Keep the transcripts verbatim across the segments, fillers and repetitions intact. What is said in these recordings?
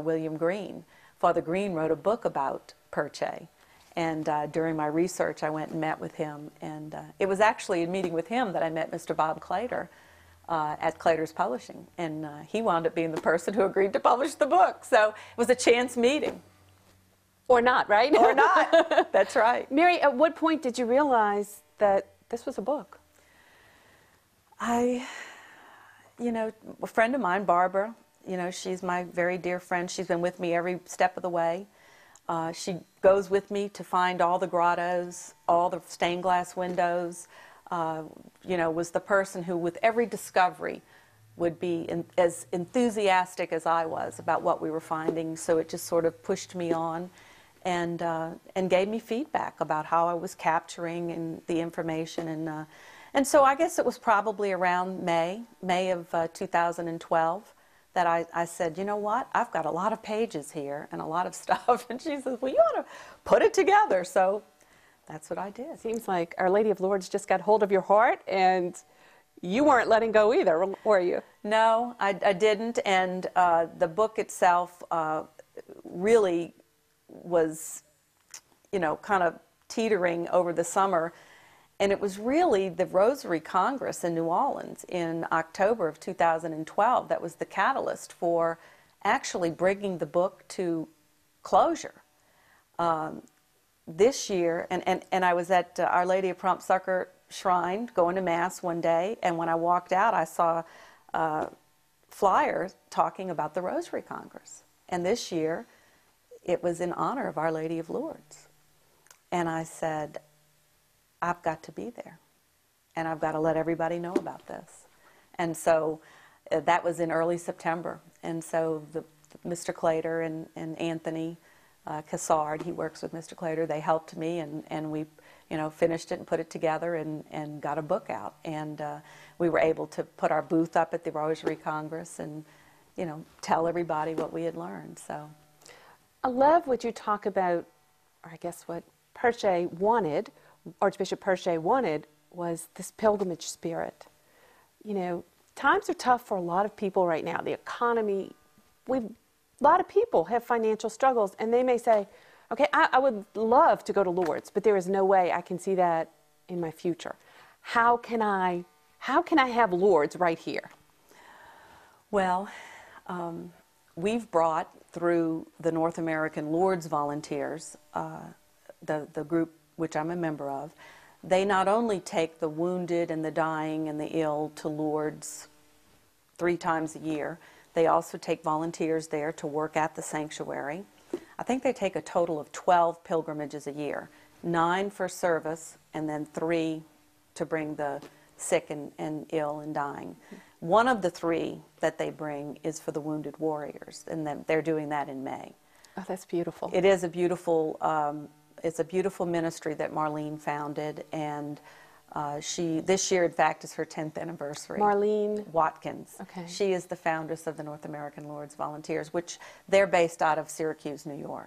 William Green. Father Green wrote a book about Perche. And uh, during my research, I went and met with him. And uh, it was actually in meeting with him that I met Mister Bob Claytor uh, at Claytor's Publishing. And uh, he wound up being the person who agreed to publish the book. So it was a chance meeting. Or not, right? Or not. That's right. Mary, at what point did you realize that this was a book? I, you know, a friend of mine, Barbara, you know, she's my very dear friend. She's been with me every step of the way. Uh, she goes with me to find all the grottos, all the stained glass windows, uh, you know, was the person who, with every discovery, would be in, as enthusiastic as I was about what we were finding. So it just sort of pushed me on and, uh, and gave me feedback about how I was capturing and the information. And, uh, and so I guess it was probably around May, May of uh, two thousand twelve. That I, I said, you know what, I've got a lot of pages here and a lot of stuff. And she says, well, you ought to put it together. So that's what I did. Seems like Our Lady of Lourdes just got hold of your heart, and you weren't letting go either, were you? No, I, I didn't. And uh, the book itself uh, really was, you know, kind of teetering over the summer. And it was really the Rosary Congress in New Orleans in October of two thousand twelve that was the catalyst for actually bringing the book to closure. Um, this year, and, and, and I was at uh, Our Lady of Prompt Succor Shrine going to Mass one day, and when I walked out, I saw a flyer talking about the Rosary Congress. And this year, it was in honor of Our Lady of Lourdes. And I said, I've got to be there, and I've got to let everybody know about this. And so uh, that was in early September. And so the, the, Mister Claytor and, and Anthony uh, Cassard, he works with Mister Claytor, they helped me, and, and we you know, finished it and put it together and, and got a book out. And uh, we were able to put our booth up at the Rosary Congress and, you know, tell everybody what we had learned. So I love what you talk about, or I guess what Perche wanted, Archbishop Perche wanted, was this pilgrimage spirit. You know, times are tough for a lot of people right now. The economy, we've, a lot of people have financial struggles, and they may say, okay, I, I would love to go to Lourdes, but there is no way I can see that in my future. How can I, how can I have Lourdes right here? Well, um, we've brought through the North American Lourdes Volunteers, uh, the, the group which I'm a member of, they not only take the wounded and the dying and the ill to Lourdes three times a year, they also take volunteers there to work at the sanctuary. I think they take a total of twelve pilgrimages a year, nine for service and then three to bring the sick and, and ill and dying. One of the three that they bring is for the wounded warriors, and then they're doing that in May. Oh, that's beautiful. It is a beautiful um, It's a beautiful ministry that Marlene founded, and uh, she, this year, in fact, is her tenth anniversary. Marlene Watkins. Okay. She is the foundress of the North American Lourdes Volunteers, which they're based out of Syracuse, New York.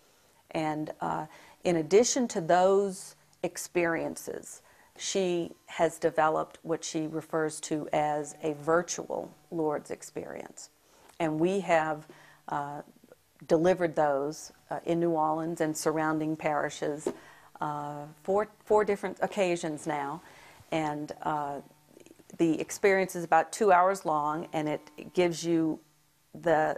And uh, in addition to those experiences, she has developed what she refers to as a virtual Lourdes experience. And we have uh, delivered those uh, in New Orleans and surrounding parishes uh, four, four different occasions now. And uh, the experience is about two hours long, and it gives you the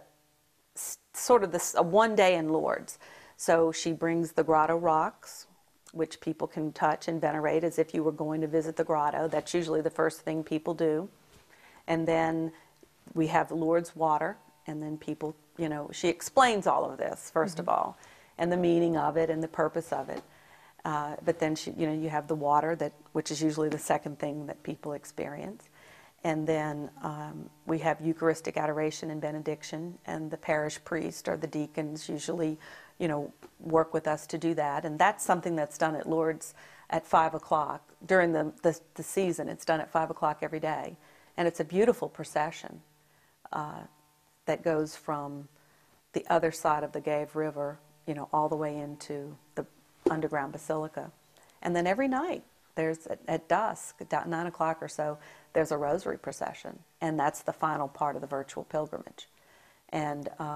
sort of this, a one day in Lourdes. So she brings the grotto rocks, which people can touch and venerate as if you were going to visit the grotto. That's usually the first thing people do. And then we have Lourdes water, and then people, you know, she explains all of this, first mm-hmm. of all, and the meaning of it and the purpose of it. Uh, but then, she, you know, you have the water, that, which is usually the second thing that people experience. And then um, we have Eucharistic adoration and benediction, and the parish priest or the deacons usually, you know, work with us to do that. And that's something that's done at Lourdes at five o'clock. During the, the, the season, it's done at five o'clock every day. And it's a beautiful procession uh, that goes from the other side of the Gave River, you know, all the way into the underground basilica. And then every night, there's at, at dusk, at nine o'clock or so, there's a rosary procession. And that's the final part of the virtual pilgrimage. And